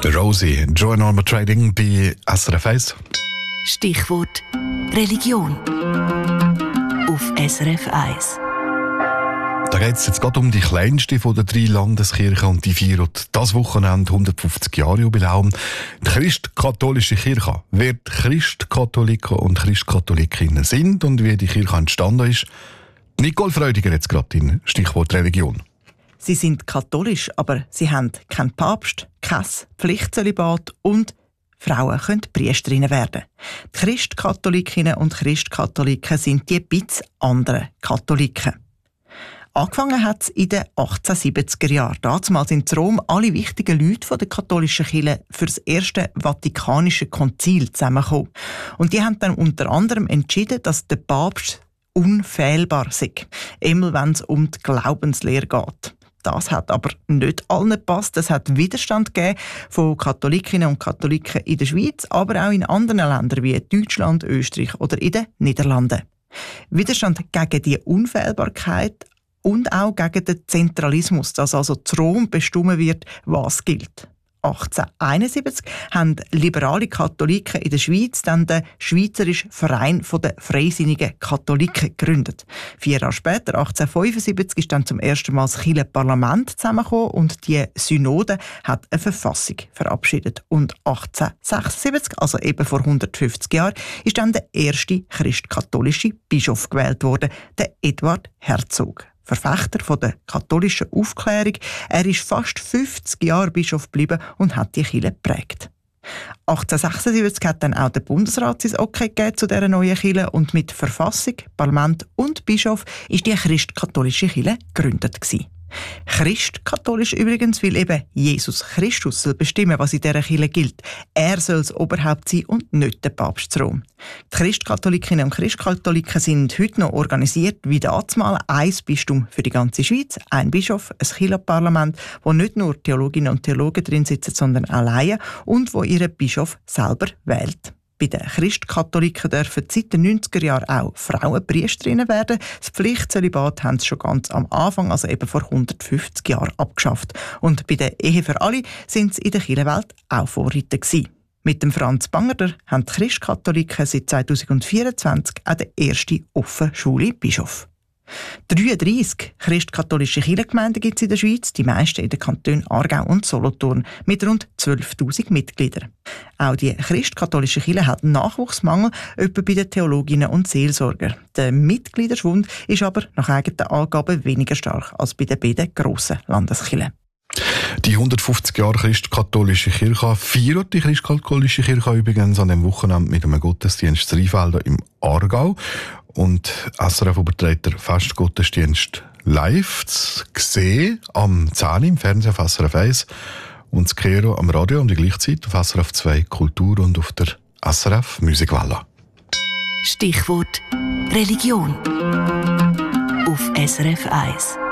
Rosie, Joy Normal Trading bei SRF 1. Stichwort Religion auf SRF 1. Da geht es jetzt gerade um die kleinste von den 3 Landeskirchen und die feiert das Wochenende 150 Jahre Jubiläum. Die christkatholische Kirche. Wer die Christkatholiken und Christkatholikinnen sind und wie die Kirche entstanden ist. Nicole Freudiger jetzt gerade in Stichwort Religion. Sie sind katholisch, aber sie haben keinen Papst, kein Pflichtzölibat und Frauen können Priesterinnen werden. Die Christkatholikinnen und Christkatholiken sind die bisschen anderen Katholiken. Angefangen hat es in den 1870er Jahren. Damals sind in Rom alle wichtigen Leute der katholischen Kirche für das erste Vatikanische Konzil zusammengekommen. Und die haben dann unter anderem entschieden, dass der Papst unfehlbar sei, immer wenn es um die Glaubenslehre geht. Das hat aber nicht allen gepasst. Es hat Widerstand gegeben von Katholikinnen und Katholiken in der Schweiz, aber auch in anderen Ländern wie Deutschland, Österreich oder in den Niederlanden. Widerstand gegen die Unfehlbarkeit und auch gegen den Zentralismus, dass also zu Rom bestimmt wird, was gilt. 1871 haben liberale Katholiken in der Schweiz dann den Schweizerischen Verein der Freisinnigen Katholiken gegründet. 4 Jahre später, 1875, ist dann zum ersten Mal das Kirchenparlament zusammengekommen und die Synode hat eine Verfassung verabschiedet. Und 1876, also eben vor 150 Jahren, ist dann der erste christkatholische Bischof gewählt worden, der Eduard Herzog. Verfechter von der katholischen Aufklärung. Er ist fast 50 Jahre Bischof geblieben und hat die Kirche geprägt. 1876 hat dann auch der Bundesrat sein Okay gegeben zu dieser neuen Kirche und mit Verfassung, Parlament und Bischof ist die christkatholische Kirche gegründet gewesen. Christkatholisch übrigens, weil eben Jesus Christus soll bestimmen, was in dieser Kirche gilt. Er soll das Oberhaupt sein und nicht der Papst zu Rom. Die Christkatholikinnen und Christkatholiken sind heute noch organisiert wie damals. Ein Bistum für die ganze Schweiz, ein Bischof, ein Kirchenparlament, wo nicht nur Theologinnen und Theologen drin sitzen, sondern auch Laien und wo ihren Bischof selber wählt. Bei den Christkatholiken dürfen seit den 90er Jahren auch Frauen Priesterinnen werden. Das Pflichtzölibat haben sie schon ganz am Anfang, also eben vor 150 Jahren, abgeschafft. Und bei der Ehe für alle sind sie in der Kirchenwelt auch Vorreiter gewesen. Mit dem Franz Bangerder haben die Christkatholiken seit 2024 auch den ersten offen schwulen Bischof. 33 christkatholische Kirchengemeinden gibt es in der Schweiz, die meisten in den Kantonen Aargau und Solothurn, mit rund 12'000 Mitgliedern. Auch die christkatholische Kirche hat Nachwuchsmangel, etwa bei den Theologinnen und Seelsorgern. Der Mitgliederschwund ist aber nach eigenen Angaben weniger stark als bei den beiden grossen Landeskirchen. Die 150 Jahre christkatholische Kirche feiert die christkatholische Kirche übrigens an dem Wochenende mit einem Gottesdienst in Rheinfelden im Aargau. Und SRF überträgt den Festgottesdienst live zu sehen am 10 im Fernsehen auf SRF 1 und das Kero am Radio um die gleiche Zeit auf SRF 2 Kultur und auf der SRF Musikwelle. Stichwort Religion auf SRF 1.